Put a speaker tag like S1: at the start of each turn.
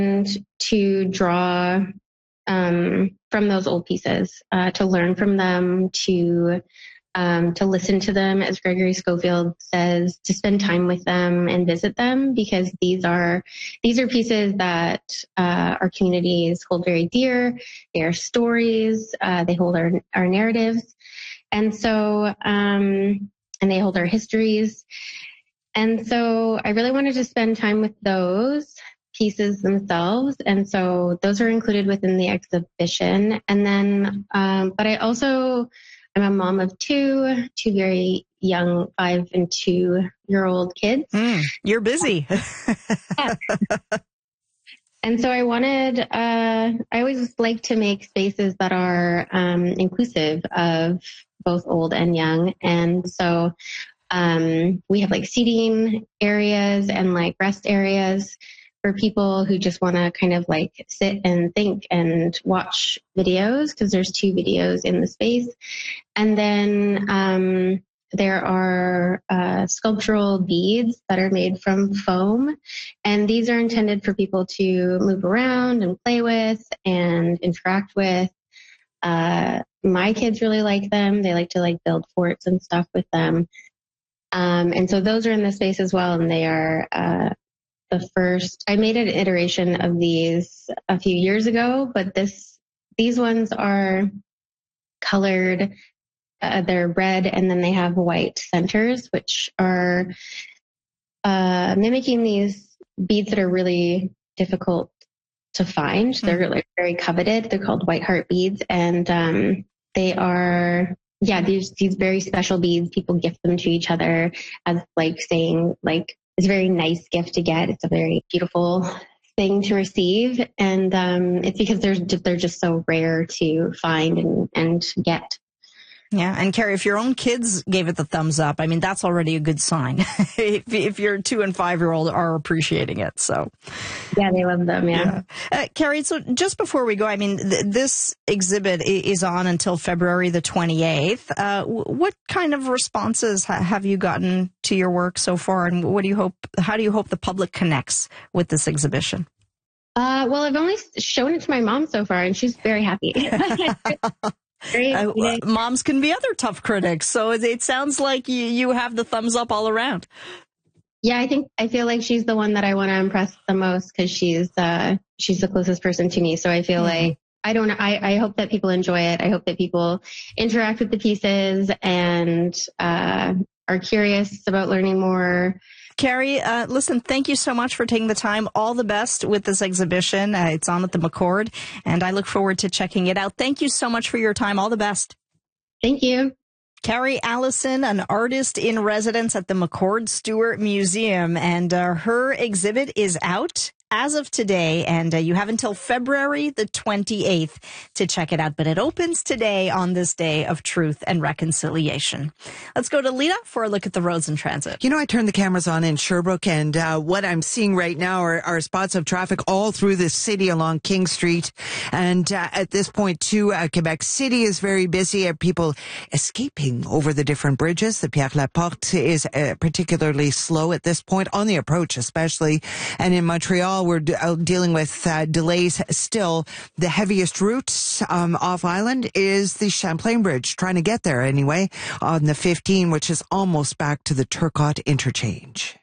S1: to draw from those old pieces, to learn from them, to listen to them, as Gregory Schofield says, to spend time with them and visit them, because these are pieces that our communities hold very dear. They are stories. They hold our narratives, and so and they hold our histories. And so I really wanted to spend time with those pieces themselves. And so those are included within the exhibition. And then, but I'm a mom of two very young 5 and 2-year-old kids.
S2: You're busy.
S1: Yeah. And so I wanted, I always like to make spaces that are inclusive of both old and young. And so we have like seating areas and like rest areas for people who just want to kind of like sit and think and watch videos, because there's 2 videos in the space. And then there are sculptural beads that are made from foam. And these are intended for people to move around and play with and interact with. My kids really like them. They like to like build forts and stuff with them. And so those are in the space as well. And they are the first. I made an iteration of these a few years ago, but these ones are colored. They're red, and then they have white centers, which are mimicking these beads that are really difficult to find. They're like very coveted. They're called white heart beads, and they are. Yeah, these very special beads, people gift them to each other as like saying like, it's a very nice gift to get. It's a very beautiful thing to receive. And it's because they're just so rare to find and get.
S2: Yeah. And Carrie, if your own kids gave it the thumbs up, I mean, that's already a good sign. if your 2 and 5-year-old are appreciating it. So.
S1: Yeah, they love them. Yeah.
S2: Carrie, so just before we go, I mean, this exhibit is on until February the 28th. What kind of responses have you gotten to your work so far? And how do you hope the public connects with this exhibition?
S1: Well, I've only shown it to my mom so far, and she's very happy.
S2: Moms can be other tough critics, so it sounds like you have the thumbs up all around.
S1: Yeah, I feel like she's the one that I want to impress the most, because she's the closest person to me. So I feel like I hope that people enjoy it. I hope that people interact with the pieces and are curious about learning more.
S2: Carrie, listen, thank you so much for taking the time. All the best with this exhibition. It's on at the McCord, and I look forward to checking it out. Thank you so much for your time. All the best.
S1: Thank you.
S2: Carrie Allison, an artist in residence at the McCord Stewart Museum, and her exhibit is out as of today, and you have until February the 28th to check it out. But it opens today on this day of truth and reconciliation. Let's go to Lita for a look at the roads and transit.
S3: You know, I turned the cameras on in Sherbrooke, and what I'm seeing right now are spots of traffic all through the city along King Street. And at this point, too, Quebec City is very busy. People escaping over the different bridges. The Pierre Laporte is particularly slow at this point, on the approach especially. And in Montreal, we're dealing with delays still. The heaviest route off island is the Champlain Bridge, trying to get there anyway, on the 15, which is almost back to the Turcotte interchange.